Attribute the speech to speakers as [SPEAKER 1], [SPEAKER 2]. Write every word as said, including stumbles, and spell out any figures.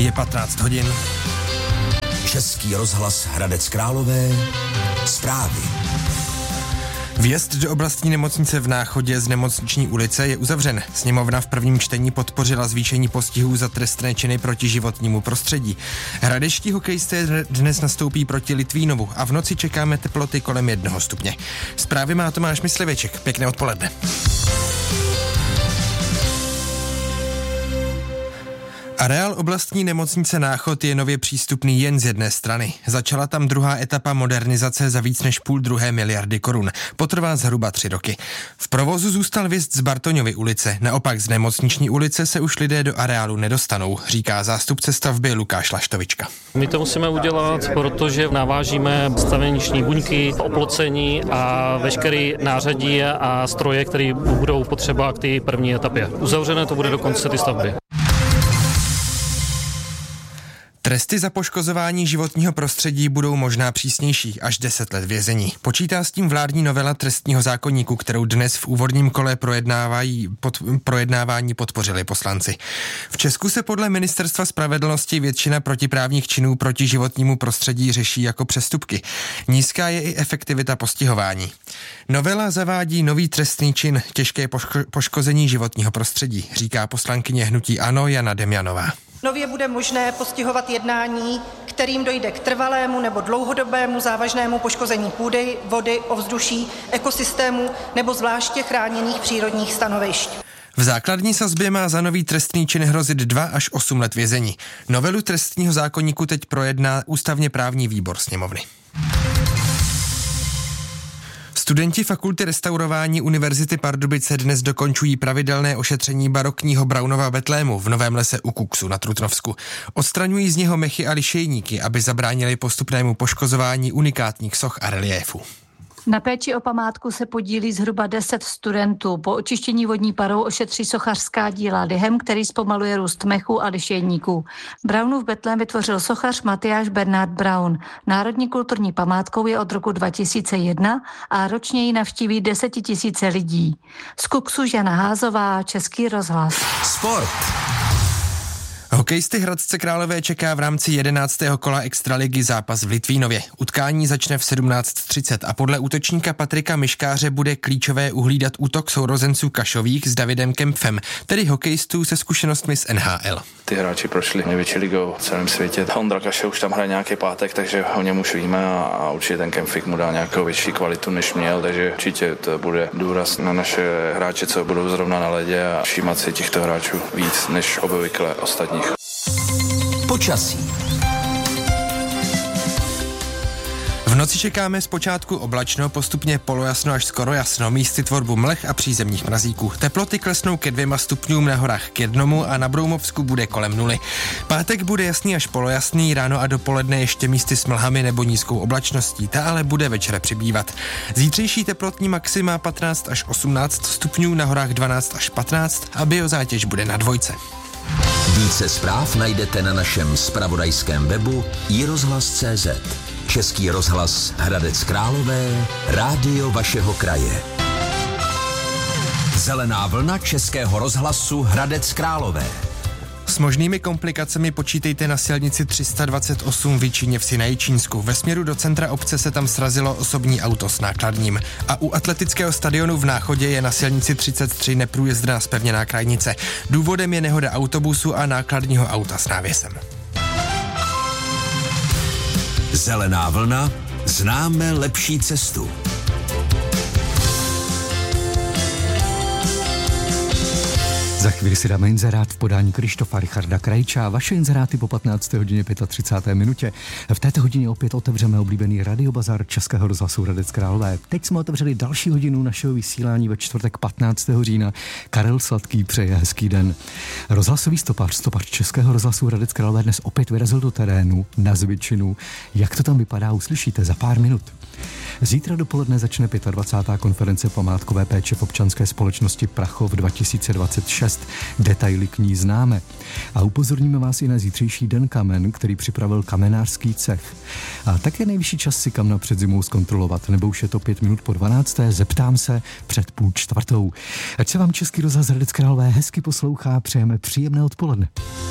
[SPEAKER 1] Je patnáct hodin.
[SPEAKER 2] Český rozhlas Hradec Králové. Zprávy.
[SPEAKER 1] Vjezd do oblastní nemocnice v Náchodě z Nemocniční ulice je uzavřen. Sněmovna v prvním čtení podpořila zvýšení postihů za trestné činy proti životnímu prostředí. Hradečtí hokejisté dnes nastoupí proti Litvínovu a v noci čekáme teploty kolem jednoho stupně. Zprávy má Tomáš Myslivěček. Pěkné odpoledne. Areál oblastní nemocnice Náchod je nově přístupný jen z jedné strany. Začala tam druhá etapa modernizace za víc než půl druhé miliardy korun. Potrvá zhruba tři roky. V provozu zůstal vjezd z Bartoňovy ulice. Naopak z Nemocniční ulice se už lidé do areálu nedostanou, říká zástupce stavby Lukáš Laštovička.
[SPEAKER 3] My to musíme udělat, protože navážíme staveniční buňky, oplocení a veškeré nářadí a stroje, které budou potřeba k té první etapě. Uzavřené to bude do konce té stavby.
[SPEAKER 1] Tresty za poškozování životního prostředí budou možná přísnější, až deset let vězení. Počítá s tím vládní novela trestního zákoníku, kterou dnes v úvodním kole projednávají, pod, projednávání podpořili poslanci. V Česku se podle Ministerstva spravedlnosti většina protiprávních činů proti životnímu prostředí řeší jako přestupky. Nízká je i efektivita postihování. Novela zavádí nový trestný čin těžké poško, poškození životního prostředí, říká poslankyně hnutí ANO Jana Demjanová.
[SPEAKER 4] Nově bude možné postihovat jednání, kterým dojde k trvalému nebo dlouhodobému závažnému poškození půdy, vody, ovzduší, ekosystému nebo zvláště chráněných přírodních stanovišť.
[SPEAKER 1] V základní sazbě má za nový trestný čin hrozit dva až osm let vězení. Novelu trestního zákoníku teď projedná ústavně právní výbor sněmovny. Studenti Fakulty restaurování Univerzity Pardubice dnes dokončují pravidelné ošetření barokního Braunova betlému v Novém lese u Kuksu na Trutnovsku. Odstraňují z něho mechy a lišejníky, aby zabránili postupnému poškozování unikátních soch a reliéfů.
[SPEAKER 5] Na péči o památku se podílí zhruba deset studentů. Po očištění vodní parou ošetří sochařská díla lihem, který zpomaluje růst mechu a lišejníků. Braunův betlém vytvořil sochař Matyáš Bernard Braun. Národní kulturní památkou je od roku dva tisíce jedna a ročně ji navštíví desetitisíce lidí. Z Kuksu Žana Házová, Český rozhlas.
[SPEAKER 2] Sport.
[SPEAKER 1] Hokejisty Hradce Králové čeká v rámci jedenáctého kola extraligy zápas v Litvínově. Utkání začne v sedmnáct třicet a podle útočníka Patrika Miškáře bude klíčové uhlídat útok sourozenců Kašových s Davidem Kempfem, tedy hokejistů se zkušenostmi z N H L.
[SPEAKER 6] Ty hráči prošli největší ligou v celém světě. Ondra Kašov už tam hraje nějaký pátek, takže o něm už víme a, a určitě ten Kempfik mu dá nějakou větší kvalitu, než měl, takže určitě to bude důraz na naše hráče, co budou zrovna na ledě a všímat si těchto hráčů víc než obvykle ostatních.
[SPEAKER 2] Počasí.
[SPEAKER 1] V noci čekáme zpočátku oblačno, postupně polojasno až skoro jasno, místy tvorbu mlh a přízemních mrazíků. Teploty klesnou ke dvěma stupňům, na horách k jednomu a na Broumovsku bude kolem nuly. Pátek bude jasný až polojasný, ráno a dopoledne ještě místy s mlhami nebo nízkou oblačností, ta ale bude večer přibývat. Zítřejší teplotní maxima patnáct až osmnáct stupňů, na horách dvanáct až patnáct a biozátěž bude na dvojce.
[SPEAKER 2] Více zpráv najdete na našem zpravodajském webu i rozhlas tečka cé zet. Český rozhlas Hradec Králové, rádio vašeho kraje. Zelená vlna Českého rozhlasu Hradec Králové.
[SPEAKER 1] S možnými komplikacemi počítejte na silnici tři sta dvacet osm v Jičíněvsi na Jičínsku. Ve směru do centra obce se tam srazilo osobní auto s nákladním. A u atletického stadionu v Náchodě je na silnici třicet tři neprůjezdná zpevněná krajnice. Důvodem je nehoda autobusu a nákladního auta s návěsem.
[SPEAKER 2] Zelená vlna, známe lepší cestu.
[SPEAKER 7] Za chvíli si dáme inzerát v podání Krištofa Richarda Krajča. Vaše inzeráty po patnácté hodině třicáté pátá minutě. V této hodině opět otevřeme oblíbený radiobazar Českého rozhlasu Hradec Králové. Teď jsme otevřeli další hodinu našeho vysílání ve čtvrtek patnáctého října. Karel Sladký přeje hezký den. Rozhlasový stopař, stopař Českého rozhlasu Hradec Králové dnes opět vyrazil do terénu na Zvičinu. Jak to tam vypadá, uslyšíte za pár minut. Zítra dopoledne začne dvacátá pátá konference památkové péče v občanské společnosti Prachov dva tisíce dvacet šest. Detaily k ní známe. A upozorníme vás i na zítřejší Den kamen, který připravil kamenářský cech. A také nejvyšší čas si kamna před zimou zkontrolovat, nebo už je to pět minut po dvanácté, zeptám se před půl čtvrtou. Ať se vám Český rozhlas Hradec Králové hezky poslouchá, přejeme příjemné odpoledne.